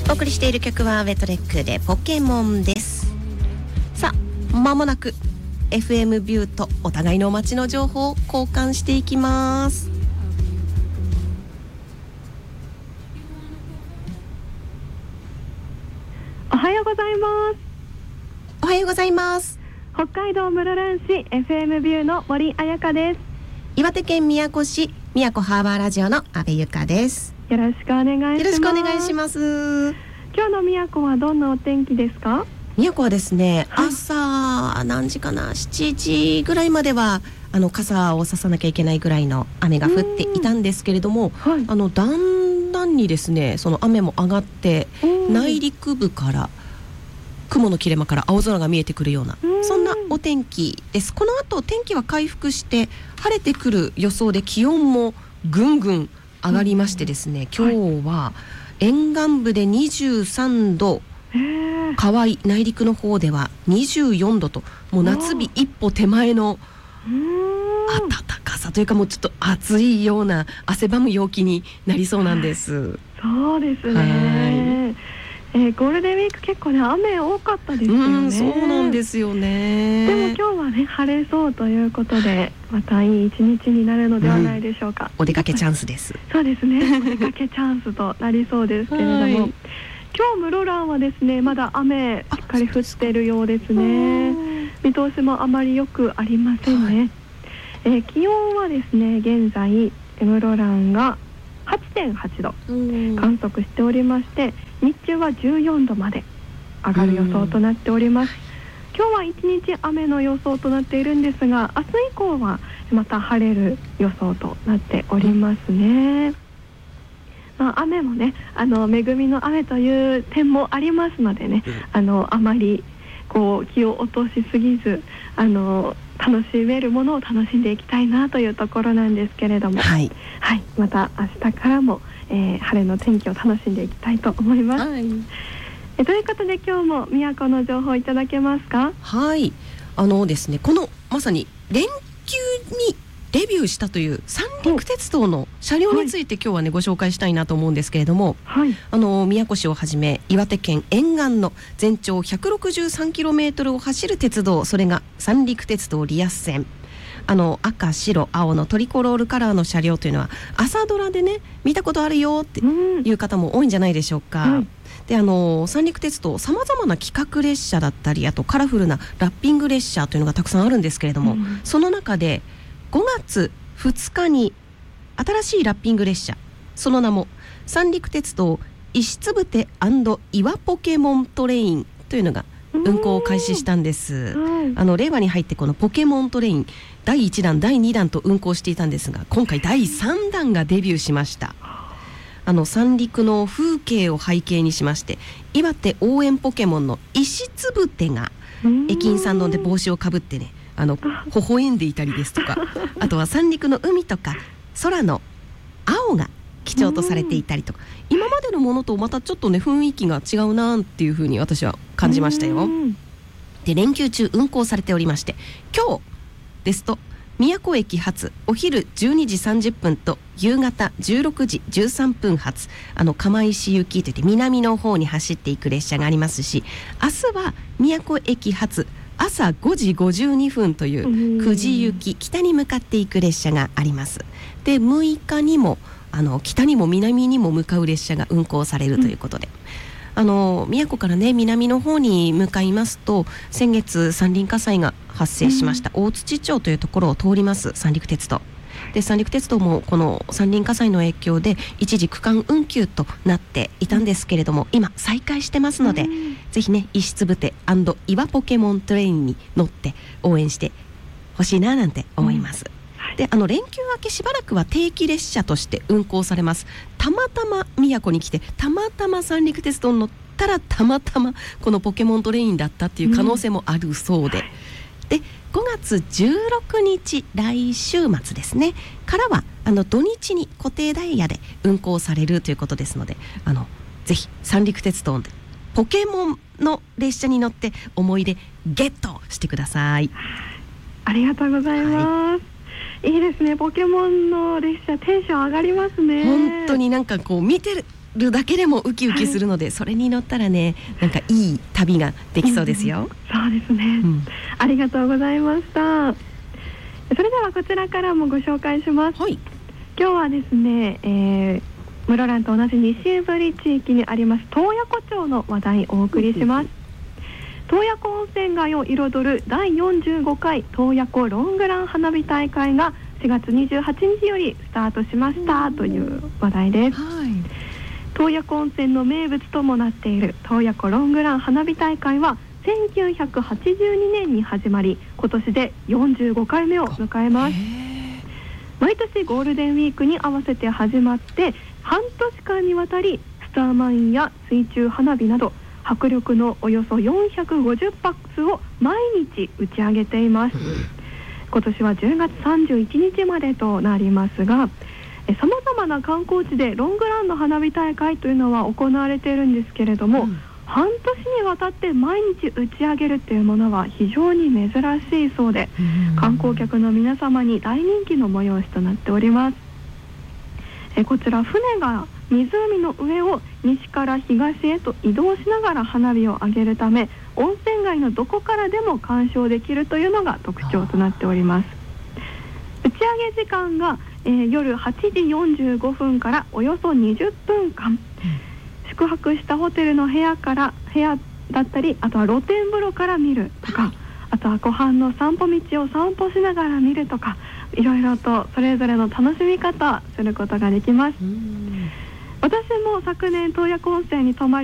お送りしている曲はウェトレックでポケモンです。さあ間もなく FM ビューとお互いの街の情報を交換していきます。 おはようございます。 おはようございます。 北海道室蘭市 FM ビューの森彩香です。 岩手県宮古市宮古ハーバーラジオの阿部由香です。 よろしくお願いします。 よろしくお願いします。 今日の宮古はどんなお天気ですか？ 宮古はですね、 はい、 朝何時かな、7時ぐらいまでは傘を差さなきゃいけないぐらいの雨が降っていたんですけれども、 はい、 だんだんにですねその雨も上がって内陸部から雲の切れ間から青空が見えてくるようなそんなお天気です。この後天気は回復して晴れてくる予想で気温もぐんぐん上がりましてですね、今日は沿岸部で23度、河合内陸の方では24度ともう夏日一歩手前の暖かさというかもうちょっと暑いような汗ばむ陽気になりそうなんです。 そうですね。ゴールデンウィーク結構ね雨多かったですよね。 そうなんですよね。 でも今日はね晴れそうということでまたいい一日になるのではないでしょうか。 お出かけチャンスです。 そうですね。お出かけチャンスとなりそうですけれども、今日室蘭はですねまだ雨しっかり降っているようですね。見通しもあまりよくありませんね。気温はですね現在室蘭が 8.8 度観測しておりまして、日中は14度まで上がる予想となっております。今日は一日雨の予想となっているんですが、明日以降はまた晴れる予想となっておりますね。雨もね恵みの雨という点もありますのでね、あまり気を落としすぎず楽しめるものを楽しんでいきたいなというところなんですけれども、はい、また明日からも、晴れの天気を楽しんでいきたいと思います。ということで今日も宮古の情報いただけますか？はい、 ですねこのまさに連休にデビューしたという三陸鉄道の車両について今日はねご紹介したいなと思うんですけれども、宮古市をはじめ岩手県沿岸の全長 163km を走る鉄道、それが三陸鉄道リアス線。赤白青のトリコロールカラーの車両というのは朝ドラでね見たことあるよっていう方も多いんじゃないでしょうか。で三陸鉄道さまざまな企画列車だったりあとカラフルなラッピング列車というのがたくさんあるんですけれども、その中で5月2日に新しいラッピング列車、その名も三陸鉄道石つぶて&岩ポケモントレインというのが運行を開始したんです。令和に入ってこのポケモントレイン第1弾第2弾と運行していたんですが、今回第3弾がデビューしました。三陸の風景を背景にしまして岩手応援ポケモンの石つぶてが駅員さんので帽子をかぶってね微笑んでいたりですとかあとは三陸の海とか空の青が基調とされていたりとか、今までのものとまたちょっとね雰囲気が違うなっていうふうに私は感じましたよ。で連休中運行されておりまして、今日ですと宮古駅発お昼12時30分と夕方16時13分発釜石行きといって南の方に走っていく列車がありますし、明日は宮古駅発朝5時52分という9時行き北に向かっていく列車があります。で6日にも北にも南にも向かう列車が運行されるということで、宮古からね南の方に向かいますと先月山林火災が発生しました大槌町というところを通ります三陸鉄道で、三陸鉄道もこの山林火災の影響で一時区間運休となっていたんですけれども、今再開してますので、ぜひね石つぶて&岩ポケモントレインに乗って応援してほしいななんて思います。で連休明けしばらくは定期列車として運行されます。たまたま宮古に来てたまたま三陸鉄道に乗ったらたまたまこのポケモントレインだったっていう可能性もあるそうで、で5月16日来週末ですねからは土日に固定ダイヤで運行されるということですので、ぜひ三陸鉄道でポケモンの列車に乗って思い出ゲットしてください。 ありがとうございます。いいですね、ポケモンの列車テンション上がりますね。 本当になんか見てるだけでもウキウキするので、それに乗ったらね、なんかいい旅ができそうですよ。 そうですね、ありがとうございました。それではこちらからもご紹介します。今日はですね、室蘭と同じ西宇部地域にあります洞爺湖町の話題をお送りします。洞爺湖温泉街を彩る第45回洞爺湖ロングラン花火大会が4月28日よりスタートしましたという話題です。洞爺湖温泉の名物ともなっている洞爺湖ロングラン花火大会は1982年に始まり、今年で45回目を迎えます。毎年ゴールデンウィークに合わせて始まって半年間にわたりスターマインや水中花火など迫力のおよそ450発を毎日打ち上げています。今年は10月31日までとなりますが、さまざまな観光地でロングランの花火大会というのは行われているんですけれども、半年にわたって毎日打ち上げるっていうものは非常に珍しいそうで、観光客の皆様に大人気の催しとなっております。こちら船が湖の上を西から東へと移動しながら花火を上げるため、温泉街のどこからでも鑑賞できるというのが特徴となっております。打ち上げ時間が、夜8時45分からおよそ20分間、宿泊したホテルの部屋だったり、あとは露天風呂から見るとか、あとは湖畔の散歩道を散歩しながら見るとか、いろいろとそれぞれの楽しみ方することができます。私も昨年洞爺湖温泉に泊まり